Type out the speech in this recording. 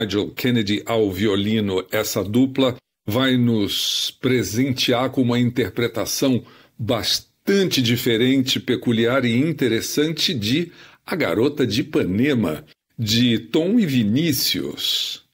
Nigel Kennedy ao violino. Essa dupla vai nos presentear com uma interpretação bastante diferente, peculiar e interessante de A Garota de Ipanema, de Tom e Vinícius.